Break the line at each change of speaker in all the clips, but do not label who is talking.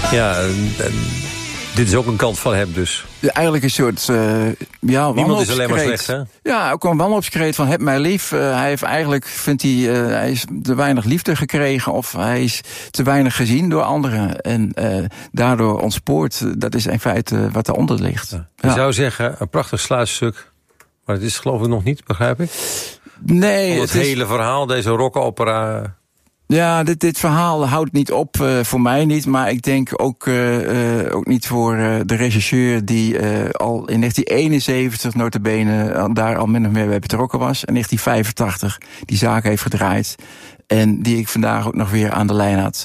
Ja, dit is ook een kant van hem dus.
Ja, eigenlijk een soort
niemand is alleen maar slecht, hè?
Ja, ook een wanhoopskreet van heb mij lief. Hij heeft eigenlijk, hij is te weinig liefde gekregen of hij is te weinig gezien door anderen. En daardoor ontspoort, dat is in feite wat eronder ligt.
Ja. Je zou zeggen, een prachtig sluitstuk. Maar het is geloof ik nog niet, begrijp ik?
Nee.
Het hele verhaal, deze rockopera.
Ja, dit verhaal houdt niet op, voor mij niet. Maar ik denk ook niet voor de regisseur die al in 1971 nota bene daar al min of meer bij betrokken was. In 1985 die zaak heeft gedraaid. En die ik vandaag ook nog weer aan de lijn had.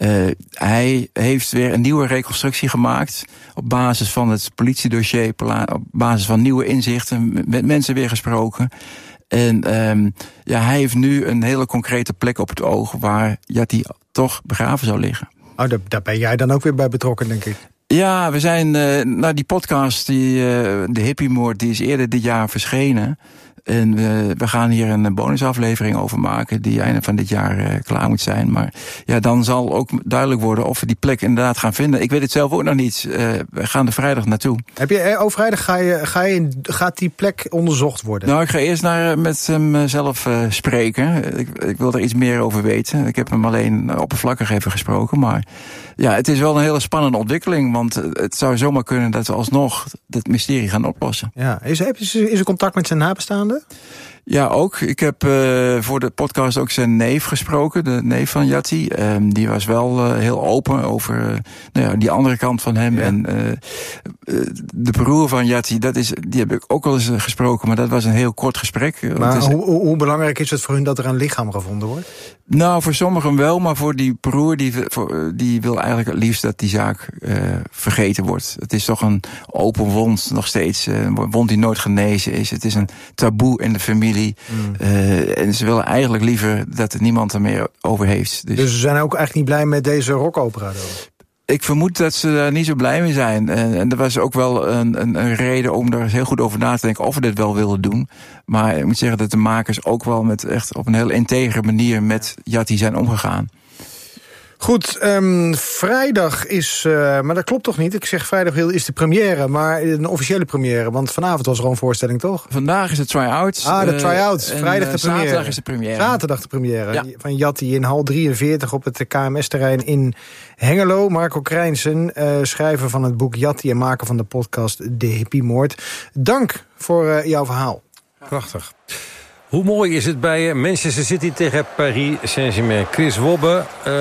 Hij heeft weer een nieuwe reconstructie gemaakt. Op basis van het politiedossier, op basis van nieuwe inzichten, met mensen weer gesproken. En hij heeft nu een hele concrete plek op het oog waar Jatti toch begraven zou liggen.
Oh, daar ben jij dan ook weer bij betrokken, denk ik.
Ja, we zijn die podcast, de hippiemoord, die is eerder dit jaar verschenen. En we gaan hier een bonusaflevering over maken die einde van dit jaar klaar moet zijn. Maar ja, dan zal ook duidelijk worden of we die plek inderdaad gaan vinden. Ik weet het zelf ook nog niet. We gaan er vrijdag naartoe.
Vrijdag gaat die plek onderzocht worden?
Nou, ik ga eerst met hem zelf spreken. Ik wil er iets meer over weten. Ik heb hem alleen oppervlakkig even gesproken. Maar ja, het is wel een hele spannende ontwikkeling. Want het zou zomaar kunnen dat we alsnog het mysterie gaan oplossen.
Ja, is er contact met zijn nabestaanden?
Ja, ook. Ik heb voor de podcast ook zijn neef gesproken, de neef van Jatti. Die was wel heel open over die andere kant van hem. Ja. En de broer van Jatti, die heb ik ook wel eens gesproken, maar dat was een heel kort gesprek.
Maar hoe belangrijk is het voor hun dat er een lichaam gevonden wordt?
Nou, voor sommigen wel, maar voor die broer, die wil eigenlijk het liefst dat die zaak vergeten wordt. Het is toch een open wond nog steeds, een wond die nooit genezen is. Het is een taboe in de familie. En ze willen eigenlijk liever dat er niemand er meer over heeft.
Dus ze zijn ook eigenlijk niet blij met deze rockopera dan?
Ik vermoed dat ze daar niet zo blij mee zijn. En er was ook wel een reden om er heel goed over na te denken of we dit wel willen doen. Maar ik moet zeggen dat de makers ook wel met echt op een heel integere manier met Jatti zijn omgegaan.
Goed, vrijdag is, maar dat klopt toch niet? Ik zeg vrijdag is de première, maar een officiële première. Want vanavond was er al een voorstelling, toch?
Vandaag is de try-out.
De try-out. Vrijdag de première.
Zaterdag is de première.
Zaterdag de première.
Ja.
Van Jatti in hal 43 op het KMS-terrein in Hengelo. Marco Krijnsen, schrijver van het boek Jatti en maker van de podcast De Hippiemoord. Dank voor jouw verhaal.
Prachtig. Hoe mooi is het bij Manchester City tegen Paris Saint-Germain? Chris Wobbe,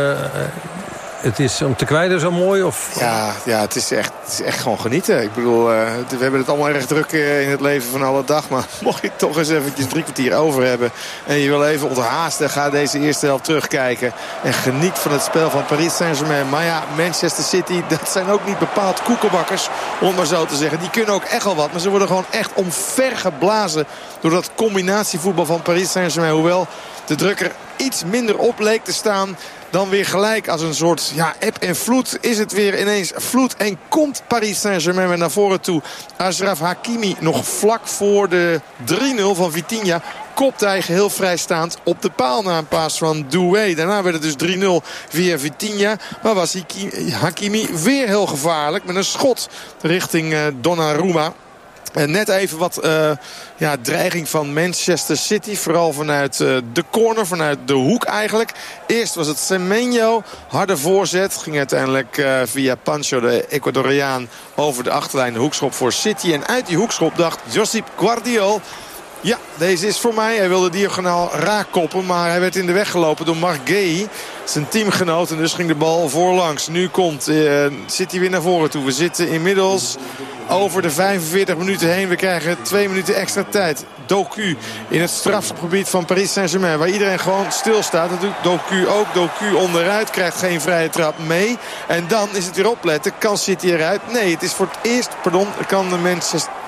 het is om te kwijten zo mooi? Of?
Ja, het is echt gewoon genieten. Ik bedoel, we hebben het allemaal erg druk in het leven van alle dag. Maar mocht je toch eens eventjes 3 kwartier over hebben en je wil even onthaasten, ga deze eerste helft terugkijken. En geniet van het spel van Paris Saint-Germain. Maar ja, Manchester City, dat zijn ook niet bepaald koekenbakkers, om het maar zo te zeggen. Die kunnen ook echt al wat. Maar ze worden gewoon echt omvergeblazen door dat combinatievoetbal van Paris Saint-Germain. Hoewel de druk er iets minder op leek te staan, dan weer gelijk als een soort eb en vloed is het weer ineens vloed. En komt Paris Saint-Germain weer naar voren toe. Achraf Hakimi nog vlak voor de 3-0 van Vitinha kopt hij geheel vrijstaand op de paal na een paas van Doué. Daarna werd het dus 3-0 via Vitinha. Maar was Hakimi weer heel gevaarlijk met een schot richting Donnarumma. Net even wat dreiging van Manchester City. Vooral vanuit de corner, vanuit de hoek eigenlijk. Eerst was het Semenyo. Harde voorzet. Ging uiteindelijk via Pancho, de Ecuadoriaan, over de achterlijn. De hoekschop voor City. En uit die hoekschop dacht Josip Guardiol: ja, deze is voor mij. Hij wilde diagonaal raakkoppen, maar hij werd in de weg gelopen door Marc Guéhi, zijn teamgenoot. En dus ging de bal voorlangs. Nu komt City weer naar voren toe. We zitten inmiddels over de 45 minuten heen. We krijgen 2 minuten extra tijd. Doku in het strafschopgebied van Paris Saint-Germain, waar iedereen gewoon stilstaat. Dat doet Doku ook. Doku onderuit, krijgt geen vrije trap mee. En dan is het weer opletten. Kan City eruit? Nee, het is voor het eerst, kan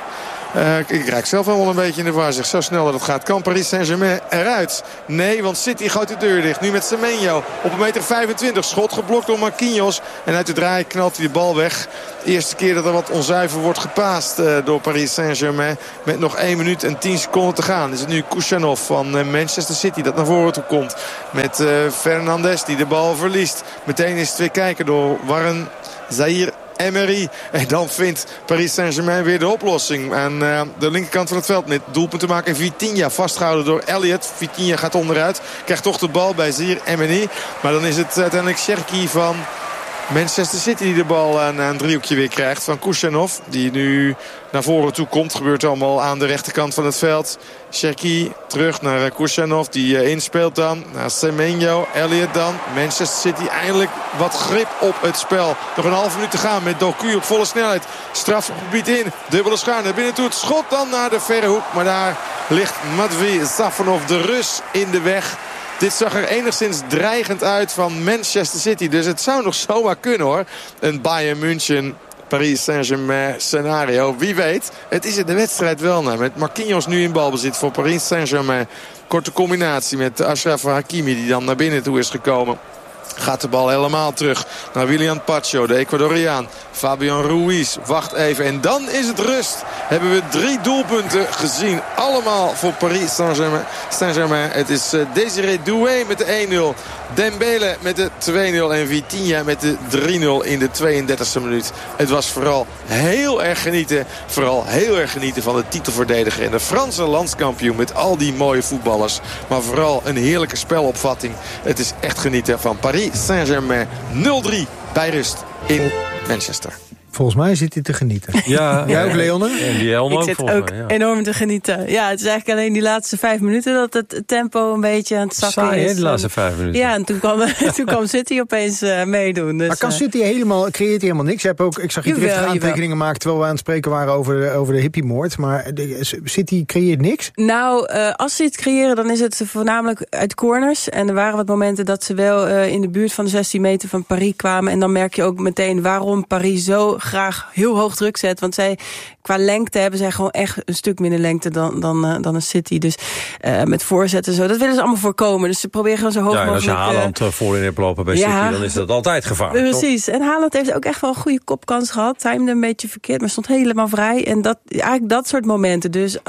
Ik raak zelf wel een beetje in de war. Zeg, zo snel dat het gaat. Kan Paris Saint-Germain eruit? Nee, want City gooit de deur dicht. Nu met Semenyo op 1,25 meter. Schot geblokt door Marquinhos. En uit de draai knalt hij de bal weg. De eerste keer dat er wat onzuiver wordt gepaast door Paris Saint-Germain. Met nog 1 minuut en 10 seconden te gaan. Is het nu Kušanov van Manchester City dat naar voren toe komt. Met Fernandes die de bal verliest. Meteen is het weer kijken door Warren Zaïre Emery. En dan vindt Paris Saint-Germain weer de oplossing. Aan de linkerkant van het veld met doelpunt te maken. Vitinha vastgehouden door Elliott. Vitinha gaat onderuit. Krijgt toch de bal bij Zaïre Emery. Maar dan is het uiteindelijk Cherki van Manchester City die de bal aan een driehoekje weer krijgt van Kušanov. Die nu naar voren toe komt. Gebeurt allemaal aan de rechterkant van het veld. Cherki terug naar Kušanov. Die inspeelt dan naar Semenyo. Elliott dan. Manchester City eindelijk wat grip op het spel. Nog een half minuut te gaan met Doku op volle snelheid. Strafgebied in. Dubbele schaar naar binnen toe. Het schot dan naar de verre hoek. Maar daar ligt Matvei Safonov de Rus in de weg. Dit zag er enigszins dreigend uit van Manchester City. Dus het zou nog zomaar kunnen hoor. Een Bayern München Paris Saint-Germain scenario. Wie weet. Het is in de wedstrijd wel naar. Met Marquinhos nu in balbezit voor Paris Saint-Germain. Korte combinatie met Achraf Hakimi die dan naar binnen toe is gekomen. Gaat de bal helemaal terug naar Willian Pacho, de Ecuadoriaan. Fabian Ruiz wacht even. En dan is het rust. Hebben we 3 doelpunten gezien. Allemaal voor Paris Saint-Germain. Het is Désiré Doué met de 1-0. Dembele met de 2-0. En Vitinha met de 3-0 in de 32e minuut. Het was vooral heel erg genieten. Vooral heel erg genieten van de titelverdediger. En de Franse landskampioen met al die mooie voetballers. Maar vooral een heerlijke spelopvatting. Het is echt genieten van Paris Saint-Germain 0-3 bij rust in Manchester.
Volgens mij zit hij te genieten.
Ja,
jij ook, Leonne?
En die Helm
ik
ook,
zit
volgens
ook
mij, ja.
enorm te genieten. Ja, het is eigenlijk alleen die laatste 5 minuten dat het tempo een beetje aan het zakken
Saai,
is.
hè, de laatste 5 minuten.
Ja, en toen kwam City opeens meedoen. Dus,
maar kan City creëert hij helemaal niks? Ik zag je driftige aantekeningen maken terwijl we aan het spreken waren over de hippiemoord. Maar City creëert niks?
Nou, als ze iets creëren, dan is het voornamelijk uit corners. En er waren wat momenten dat ze wel in de buurt van de 16 meter van Paris kwamen. En dan merk je ook meteen waarom Paris zo graag heel hoog druk zet. Want qua lengte hebben zij gewoon echt een stuk minder lengte dan een City. Dus met voorzetten zo, dat willen ze allemaal voorkomen. Dus ze proberen gewoon zo hoog mogelijk.
En als je Haaland voorin hebt lopen bij City, dan is dat altijd gevaarlijk.
Precies. Toch? En Haaland heeft ook echt wel een goede kopkans gehad. Timede een beetje verkeerd, maar stond helemaal vrij. En eigenlijk dat soort momenten. Dus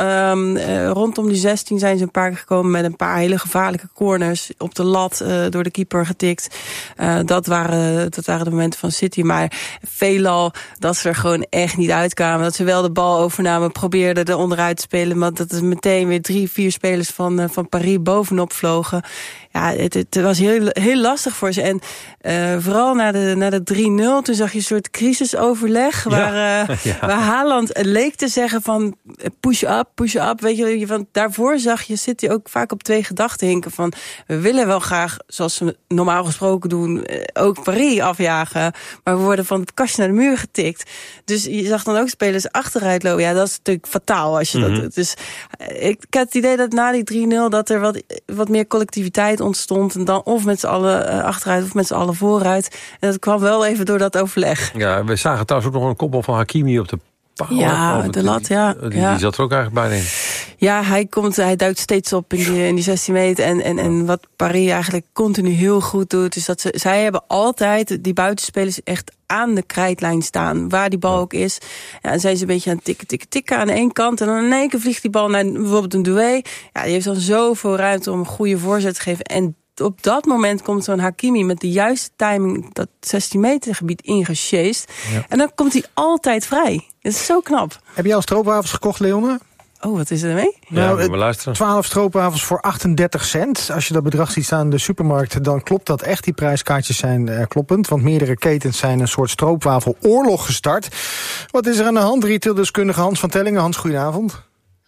rondom die 16 zijn ze een paar keer gekomen met een paar hele gevaarlijke corners op de lat door de keeper getikt. Dat waren de momenten van City. Maar veelal dat ze er gewoon echt niet uitkwamen. Dat ze wel de bal overnamen, probeerden er onderuit te spelen. Maar dat er meteen weer 3-4 spelers van Paris bovenop vlogen. Ja, het was heel lastig voor ze. En vooral na de 3-0, toen zag je een soort crisisoverleg. Waar Haaland leek te zeggen van push up. Weet je, want daarvoor zag je City ook vaak op 2 gedachten hinken. Van we willen wel graag, zoals ze normaal gesproken doen, ook Paris afjagen. Maar we worden van het kastje naar de muur getikt. Dus je zag dan ook spelers achteruit lopen. Ja, dat is natuurlijk fataal als je dat doet. Dus ik had het idee dat na die 3-0 dat er wat meer collectiviteit ontstond. En dan of met z'n allen achteruit of met z'n allen vooruit. En dat kwam wel even door dat overleg. Ja,
we zagen trouwens ook nog een kopbal van Hakimi op de paal.
Ja, de lat, ja.
Die zat er ook eigenlijk bijna in.
Ja, hij duikt steeds op in die 16 meter. En wat Paris eigenlijk continu heel goed doet, is dat zij hebben altijd die buitenspelers echt aan de krijtlijn staan, waar die bal ook is. Ja, en zijn ze een beetje aan het tikken aan de ene kant. En dan in één keer vliegt die bal naar bijvoorbeeld een Doué. Ja, die heeft dan zoveel ruimte om een goede voorzet te geven. En op dat moment komt zo'n Hakimi met de juiste timing dat 16 meter gebied ingesjeest. Ja. En dan komt hij altijd vrij. Dat is zo knap.
Heb jij al stroopwafels gekocht, Leonne?
Oh, wat is er mee?
Nou, 12 stroopwafels voor 38 cent. Als je dat bedrag ziet staan in de supermarkt, dan klopt dat echt. Die prijskaartjes zijn kloppend, want meerdere ketens zijn een soort stroopwafeloorlog gestart. Wat is er aan de hand? Retaildeskundige Hans van Tellingen. Hans, goedenavond.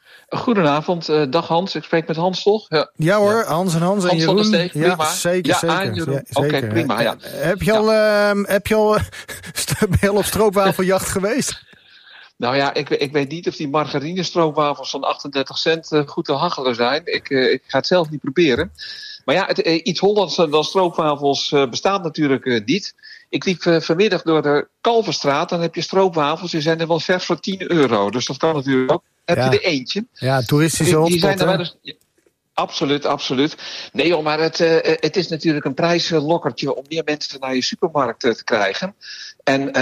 Goedenavond, dag Hans. Ik spreek met Hans, toch?
Ja hoor, ja. Hans en Jeroen.
Van der Steeg, prima.
Ja, zeker.
Ja, Oké, prima, ja.
Heb je al ben je al op stroopwafeljacht geweest?
Nou ja, ik weet niet of die margarine stroopwafels van 38 cent goed te hachelen zijn. Ik ga het zelf niet proberen. Maar ja, iets Hollandser dan stroopwafels bestaat natuurlijk niet. Ik liep vanmiddag door de Kalverstraat. Dan heb je stroopwafels. Die zijn er wel vers voor €10. Dus dat kan natuurlijk ook. Dan heb je er eentje.
Ja, toeristische hotspot.
Die zijn er wel eens... Absoluut. Nee joh, maar het is natuurlijk een prijslokkertje om meer mensen naar je supermarkt te krijgen. En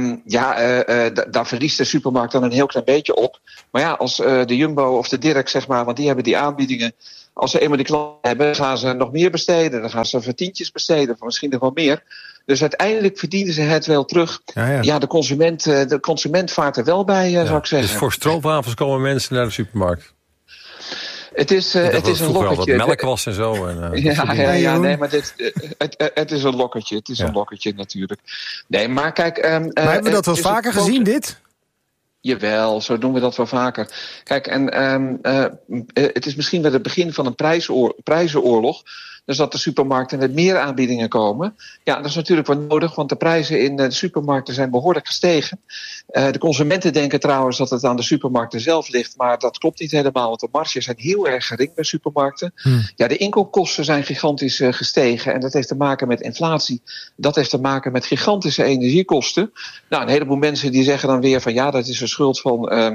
daar verliest de supermarkt dan een heel klein beetje op. Maar ja, als de Jumbo of de Dirk, zeg maar, want die hebben die aanbiedingen. Als ze eenmaal die klanten hebben, gaan ze nog meer besteden. Dan gaan ze voor tientjes besteden, of misschien nog wel meer. Dus uiteindelijk verdienen ze het wel terug. Ja, de consument vaart er wel bij, zou ik zeggen.
Dus voor stroopwafels komen mensen naar de supermarkt?
Het is een lokkertje.
Wat melk was en zo.
Nee, maar het is een lokkertje. Het is een lokkertje natuurlijk. Nee, maar kijk... maar
hebben we dat wel vaker gezien, dit?
Jawel, zo doen we dat wel vaker. Kijk, het is misschien wel het begin van een prijzenoorlog. Dus dat de supermarkten met meer aanbiedingen komen. Ja, dat is natuurlijk wel nodig, want de prijzen in de supermarkten zijn behoorlijk gestegen. De consumenten denken trouwens dat het aan de supermarkten zelf ligt. Maar dat klopt niet helemaal, want de marges zijn heel erg gering bij supermarkten. Ja, de inkoopkosten zijn gigantisch gestegen. En dat heeft te maken met inflatie. Dat heeft te maken met gigantische energiekosten. Nou, een heleboel mensen die zeggen dan weer van ja, dat is de schuld van...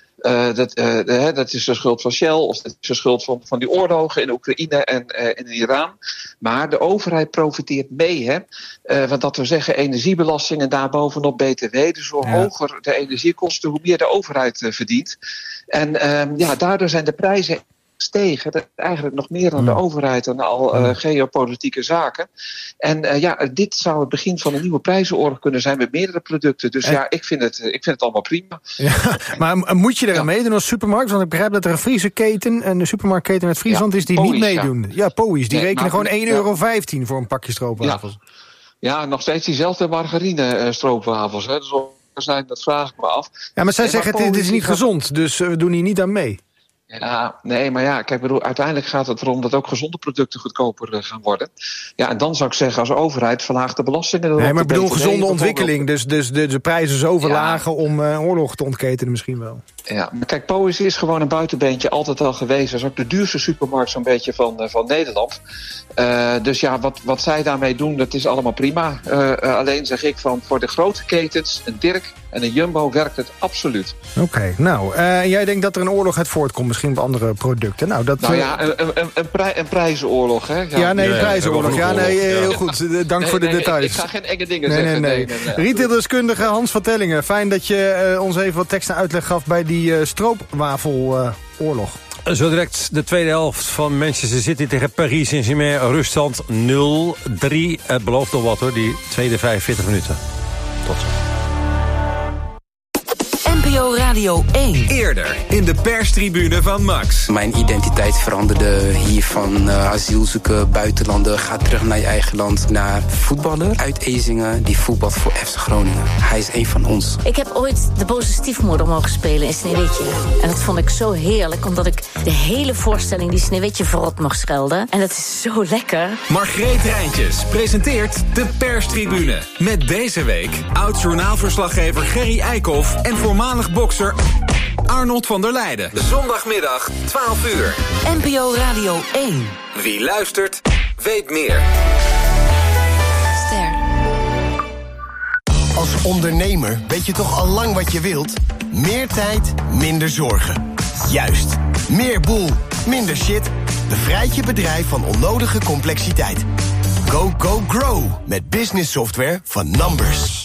dat is de schuld van Shell, of dat is de schuld van die oorlogen in Oekraïne en in Iran. Maar de overheid profiteert mee, hè? Want dat we zeggen energiebelasting en daarbovenop BTW. Dus hoe hoger de energiekosten, hoe meer de overheid verdient. En daardoor zijn de prijzen gestegen. Dat eigenlijk nog meer dan de overheid en al geopolitieke zaken. En dit zou het begin van een nieuwe prijzenoorlog kunnen zijn met meerdere producten. Dus ik vind het allemaal prima. Ja,
maar moet je er aan meedoen als supermarkt? Want ik begrijp dat er een Friese keten, een supermarktketen uit Friesland is die
Poïs,
niet meedoen. Ja, Poïs. Die rekenen gewoon €1,15 voor een pakje stroopwafels.
Ja, nog steeds diezelfde margarine stroopwafels. Hè. Dus dat vraag ik me af.
Ja, maar zij zeggen het is niet gezond, dus we doen hier niet aan mee.
Ja, nee, maar ja, kijk, uiteindelijk gaat het erom dat ook gezonde producten goedkoper gaan worden. Ja, en dan zou ik zeggen als overheid verlaag de belastingen.
Nee, maar ik bedoel gezonde ontwikkeling, dus de prijzen zo verlagen om oorlog te ontketenen misschien wel.
Ja, maar kijk, Poïs is gewoon een buitenbeentje altijd al geweest. Dat is ook de duurste supermarkt zo'n beetje van Nederland. Dus ja, wat zij daarmee doen, dat is allemaal prima. Alleen zeg ik van, voor de grote ketens, een Dirk en een Jumbo werkt het absoluut.
Oké, nou, jij denkt dat er een oorlog uit voortkomt, misschien op andere producten.
Een prijzenoorlog, hè?
Ja, een prijzenoorlog. Ja, nee, heel goed. Dank voor de details.
Ik ga geen enge dingen zeggen. Nee.
Retaildeskundige Hans van Tellingen, fijn dat je ons even wat tekst en uitleg gaf bij die stroopwafeloorlog.
Zo direct de tweede helft van Manchester City tegen Paris Saint-Germain. Ruststand 0-3. Het belooft nog wat hoor, die tweede 45 minuten. Tot zo.
NPO Radio 1.
Eerder in de perstribune van Max.
Mijn identiteit veranderde hier van asielzoeker, buitenlander. Ga terug naar je eigen land. Naar voetballer uit Ezinge die voetbalt voor FC Groningen. Hij is een van ons.
Ik heb ooit de boze stiefmoeder mogen spelen in Sneeuwwitje. En dat vond ik zo heerlijk, omdat ik de hele voorstelling die Sneeuwwitje verrot mocht schelden. En dat is zo lekker.
Margreet Rijntjes presenteert de perstribune. Met deze week oud-journaalverslaggever Gerry Eikhoff en voormalig bokser Arnold van der Leijden. Zondagmiddag, 12 uur.
NPO Radio 1.
Wie luistert, weet meer.
Ster.
Als ondernemer weet je toch al lang wat je wilt? Meer tijd, minder zorgen. Juist. Meer boel, minder shit. Bevrijd je bedrijf van onnodige complexiteit. Go, go, grow. Met business software van Numbers.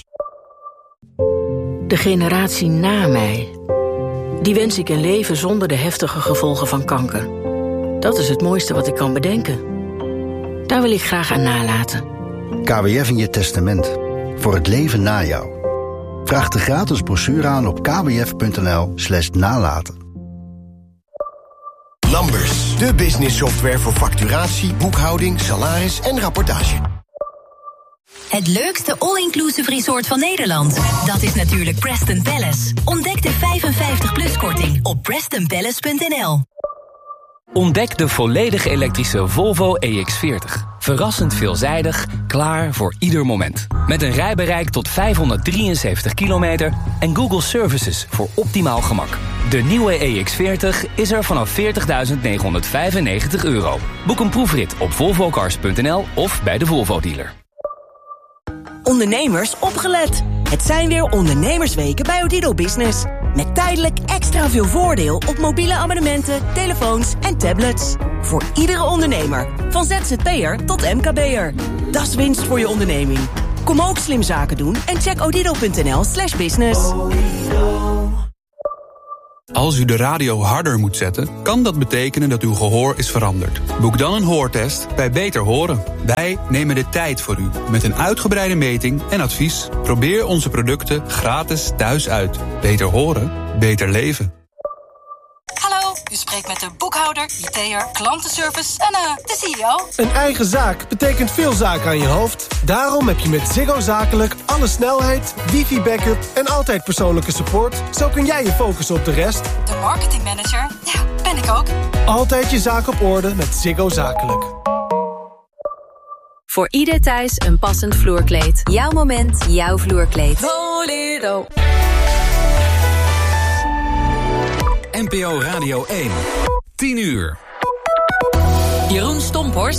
De generatie na mij. Die wens ik een leven zonder de heftige gevolgen van kanker. Dat is het mooiste wat ik kan bedenken. Daar wil ik graag aan nalaten.
KWF in je testament. Voor het leven na jou. Vraag de gratis brochure aan op kwf.nl/nalaten.
Numbers, de business software voor facturatie, boekhouding, salaris en rapportage.
Het leukste all-inclusive resort van Nederland. Dat is natuurlijk Preston Palace. Ontdek de 55-plus-korting op PrestonPalace.nl.
Ontdek de volledig elektrische Volvo EX40. Verrassend veelzijdig, klaar voor ieder moment. Met een rijbereik tot 573 kilometer en Google Services voor optimaal gemak. De nieuwe EX40 is er vanaf €40.995. Boek een proefrit op volvocars.nl of bij de Volvo dealer.
Ondernemers opgelet. Het zijn weer ondernemersweken bij Odido Business. Met tijdelijk extra veel voordeel op mobiele abonnementen, telefoons en tablets. Voor iedere ondernemer, van ZZP'er tot MKB'er. Dat is winst voor je onderneming. Kom ook slim zaken doen en check odido.nl/business.
Als u de radio harder moet zetten, kan dat betekenen dat uw gehoor is veranderd. Boek dan een hoortest bij Beter Horen. Wij nemen de tijd voor u, met een uitgebreide meting en advies. Probeer onze producten gratis thuis uit. Beter horen, beter leven.
Hallo, u spreekt met de boekhouder, IT'er, klantenservice en de CEO.
Een eigen zaak betekent veel zaken aan je hoofd. Daarom heb je met Ziggo Zakelijk alle snelheid, wifi-backup en altijd persoonlijke support. Zo kun jij je focussen op de rest.
De marketingmanager, ja, ben ik ook.
Altijd je zaak op orde met Ziggo Zakelijk.
Voor ieder thuis een passend vloerkleed. Jouw moment, jouw vloerkleed.
Bolero.
NPO Radio 1. 10 uur.
Jeroen Stomphorst